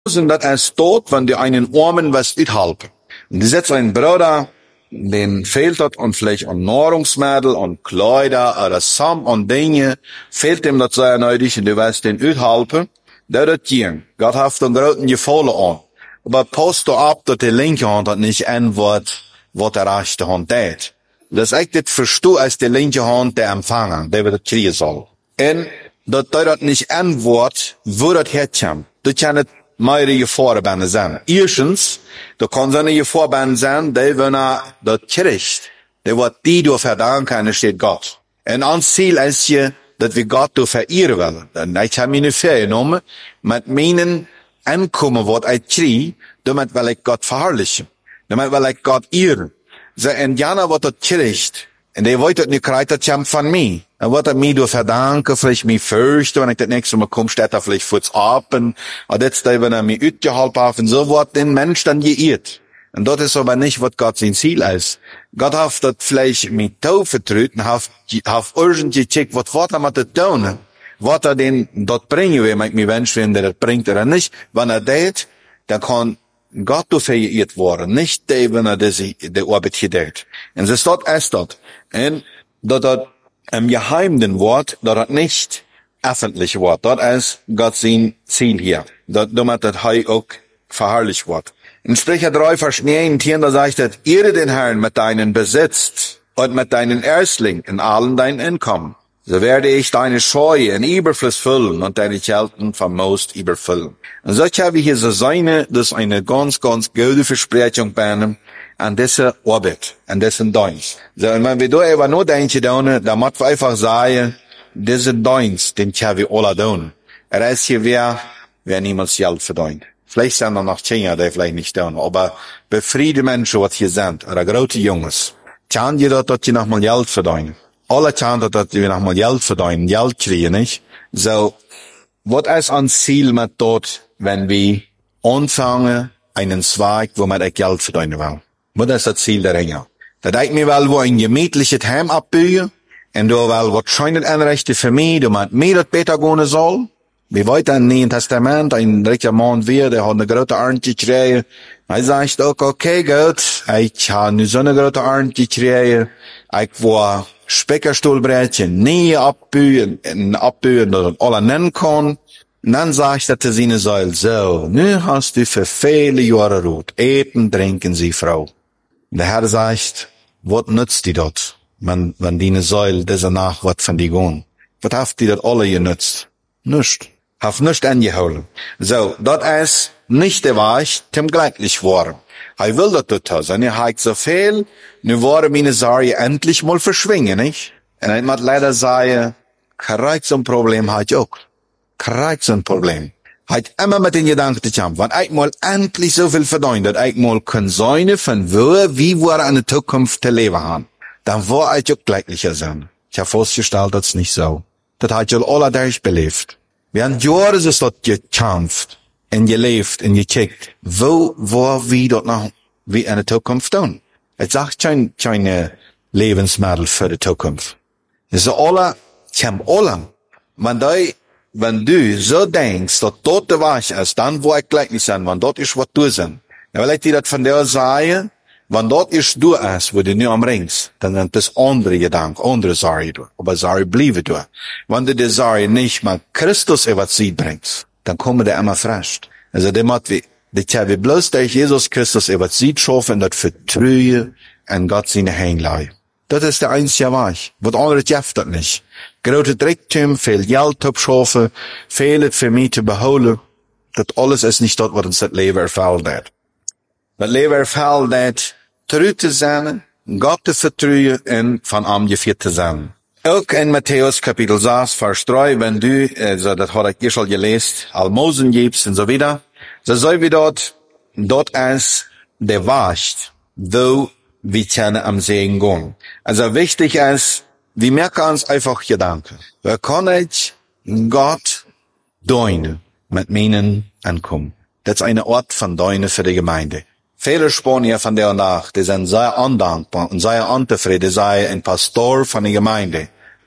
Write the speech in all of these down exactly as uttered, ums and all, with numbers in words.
Und dat is tot, wenn die einen Armen was uithelpen. Und die setzt einen Bruder, den fehlt dat und vielleicht an Nahrungsmittel und Kleider oder Sam und Dinge, fehlt dem dat sehr nötig und du wirst den uithelpen, der dat gehen. Gott hat einen großen Gefallen an. Aber passt du ab, dass die linke Hand hat nicht antwortet, was der rechte Hand tät. Das ist echt das Verstehen als die linke Hand der Empfänger, der wird das kriegen soll. Und dass der das nicht antwortet, wo das herkommt. Das kann nicht mehrere Gefahren sein. Erstens, da kann seine Gefahren sein, der wenn er das kriegt, der wird die durch verdanken, und steht Gott. Und ans Ziel ist hier, dass wir Gott durch verehren wollen. Ich habe meine Ferien genommen, mit meinen Ankommen, was ich kriege, damit will ich Gott verherrlichen. Damit will ich Gott ehren. So, und Jana wird das kriegt, und der wollte das nicht kriegen, das kommt von mir. Er wird er mir durch verdanken, vielleicht mich fürchten, wenn ich das nächste Mal komme, steht er vielleicht kurz ab, und jetzt, wenn er mich utgehalten hat, und so wird den Mensch dann geirrt. Und das ist aber nicht, was Gott sein Ziel ist. Gott hat das vielleicht mit Tau vertraut, und hat, hat irgendwie gecheckt, was wird er mit das tun? Was er den dort bringen will, ich mir wünschen, wenn der das bringt oder nicht. Wenn er das, dann kann Gott dafür geirrt worden, nicht der, wenn er das, der Arbeit gedreht. Und so ist das erst dort. Und dort hat im geheimen Wort, dort hat nicht öffentlich Wort. Dort ist Gott sein Ziel hier. Dort, damit das Heu auch verherrlicht wird. In Sprecher drei, Vers neun, da sagt er, ehre den Herrn mit deinen Besitz und mit deinen Erstling in allen deinen Einkommen. So werde ich deine Scheue in Überfluss füllen und deine Kelten vom Most überfüllen. Und so habe ich hier so seine, das ist eine ganz, ganz gute Versprechung bei einem, an dieser Arbeit, an dessen Dienst. So, und wenn wir da einfach nur denken, dann, dann muss wir einfach sagen, diesen Dienst, den können wir alle tun. Er ist hier wer, wer niemals Geld verdient. Vielleicht sind da noch zehn, die vielleicht nicht tun, aber befriede Menschen, was hier sind, oder große Jungs, kann jeder, dass die noch mal Geld verdienen. Alle kann, dass die noch mal Geld verdienen, Geld kriegen, nicht? So, was ist ein Ziel mit dort, wenn wir anfangen, einen Zweig, wo man Geld verdienen will? Was ist das Ziel dahinter? Da denkt mir wel, wo ein gemütliches Heim abbauen, und da wel wahrscheinlich Anrechte für mich, da man mir das besser gehen soll. Wie weit im Neuen Testament, ein dritter Mann wir, der hat eine große Ernte gekriegt. Er sagt auch, okay, Gott, ich habe nicht so eine große Ernte gekriegt. Ich war Speckerstuhlbrettchen nie abbauen, abbauen, dass alle nennen kann. Und dann sagt er zu seiner Säule, so, nu hast du für viele Jahre Ruhe. Eten, trinken Sie, Frau. Und der Herr sagt, was nützt die dort, wenn, wenn die Säule dieser Nacht was von die gehen? Was habt die dort alle genützt? Nicht. Haf nicht angeholt. So, dort ist nicht der Weich, dem gleichlich war. Er will das tun, und er hat so viel, nu waren meine Sorge endlich mal verschwingen, nicht? Und ich muss leider sagen, kein so ein Problem hat auch. Kein so ein Problem. Hat immer mit den Gedanken zu haben, wenn ich mal endlich so viel verdient, dass ich mal kann sein, von wo, wie wir in der Zukunft zu leben haben, dann war ich auch glücklicher sein. Ich habe festgestellt, das ist nicht so. Das hat ja alle durchbelebt. Wir haben Jahre ist dort gekämpft und gelebt und gekickt. Wo war wie dort noch, wie in der Zukunft tun? Es sagt kein, keine Lebensmittel für die Zukunft. Es ist alle, ich habe alle. Wenn du, wenn du so denkst, dass dort der Weich ist, dann wo ich glücklich sein, wenn dort ist, was du sind. Dann will ich dir das von der sagen, wenn dort ist du ist, wo du nicht umringst, dann sind das andere Gedanken, andere Sorge du. Aber Sorge bliebe du. Wenn du die Sorge nicht mal Christus über sie bringst, dann kommen die immer frisch. Also der macht wie, die habe bloß durch Jesus Christus über sie schaffen, das Vertrauen an Gott seine Hänglei. Das ist der einzige Weg. Was anderes gibt das nicht. Große Drecktum, viel Geld abschaffen, viel für mich zu beholen. Das alles ist nicht das, was uns das Leben erfüllt hat. Das Leben erfüllt hat, treu zu sein, Gott zu vertrauen und von ihm geführt zu sein. Auch in Matthäus Kapitel sechs, Vers drei, wenn du, also das hat ich hier schon gelesen, Almosen gibst und so wieder, so soll wir dort, dort ist der Wacht, wo wir können am Segen gehen. Also wichtig ist, wir merken uns einfach Gedanken. Wir können Gott dienen mit meinen Ankommen. Das ist eine Art von Dienen für die Gemeinde. Viele Spanier von der nach, die sind sehr undankbar und sehr unzufrieden, sei ein Pastor von der Gemeinde.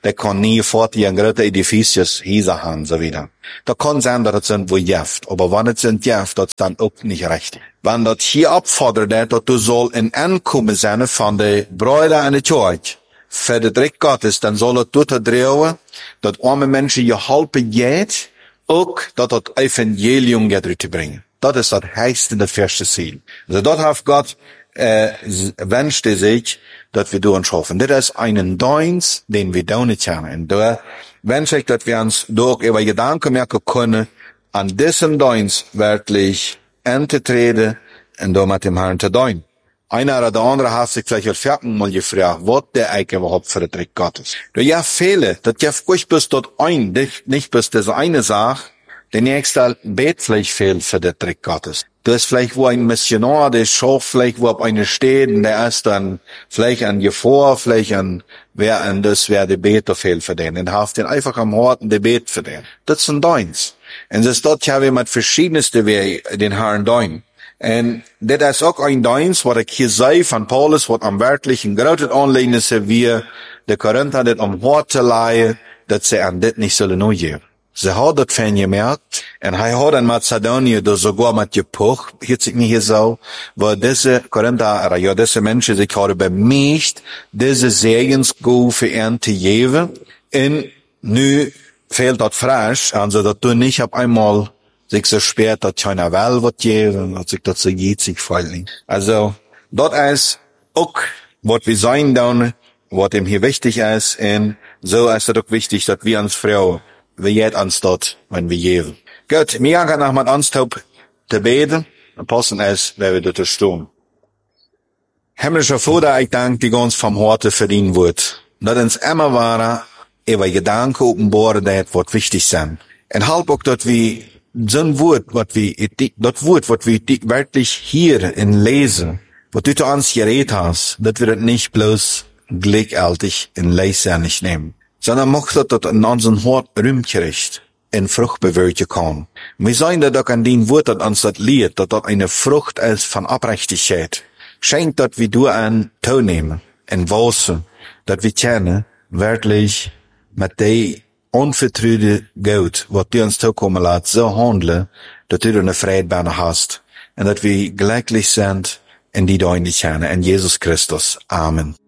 der kann nie fort die große Edificius hier haben, so wieder. Da kann sein, dass es sind wo Jeft, aber wenn es sind Jeft, das ist dann auch nicht recht. Wenn das hier abfordert, dass du soll in Ankommen sein von der Bräuder in der Kirche, für den Dreck Gottes, dann soll es dort drehen, dass arme Menschen geholfen geht, auch, dass das Evangelium geht zu bringen. Das ist das heißte das erste Ziel. Also dort hat Gott, äh, wünscht er sich, dass wir uns schaffen. Das ist einen Dienst, den wir da nicht haben. Und da wünsche ich, dass wir uns durch über Gedanken merken können, an diesen Dienst wirklich anzutreten und da mit dem Herrn zu dienen. Einer oder der andere hat sich vielleicht auch fertig mal gefragt, was der eigentlich überhaupt für der Trick Gottes. Da ja viele, das ja ruhig bis dort ein, nicht bis das eine Sache, der nächste bet vielleicht viel für den Trick Gottes. Das ist vielleicht wo ein Missionar, der schaut vielleicht wo auf eine steht, und der ist dann vielleicht an Gefahr, vielleicht an, wer an das, wer der Beter viel für den, und haft den einfach am Horten, der bet für den. Das ist ein Dienst. Und das dort ja wir mit verschiedensten Wege den Herrn dienen. Und das ist auch ein Dienst, was ich hier sei von Paulus, was am wirklichen großen Anliegen ist, wie der Korinther das am Hort zu leihen, dass sie an das nicht sollen nur geben. Sie hat das von gemerkt, und er hat in Mazedonien das sogar mit gepocht, hier sich mir hier so, weil diese Korinther, oder ja, diese Menschen sich haben bemischt, diese Segensgut für ihn zu geben, und nu fehlt das frisch, also dass du nicht auf einmal sich so spät, dass keiner will, was geben, dass sich das so geht, sich freut. Also, das ist auch, was wir sein dann, was ihm hier wichtig ist, und so ist es auch wichtig, dass wir uns Frau, wir jetzt uns dort, wenn wir geben. Gut, mir gehen noch mit uns zu beten, und passen es, wenn wir dort stehen. Himmlischer Vater, ich danke dir ganz vom Horte für dein Wort. Dass uns immer waren, über Gedanken offenbaren, das was wichtig sind. Und halb auch, dass wir so ein Wort, was wir, das Wort, was wir wirklich hier in lesen, was du zu uns geredet hast, dass wir das nicht bloß gleichgültig in Lesen nicht nehmen, sondern macht das, dass in unseren Hort Rühmgericht in Frucht bewirken kann. Wir sagen da doch an den Wort, dass uns das lehrt, dass das eine Frucht ist von Abrechtigkeit. Schenkt, dass wir du an Ton nehmen, in Wasser, dass wir kennen, wirklich mit der unvertrüde Gott, was du uns zukommen lässt, so handeln, dass du eine Friedbahn hast, und dass wir glücklich sind in die deine kennen, in Jesus Christus. Amen.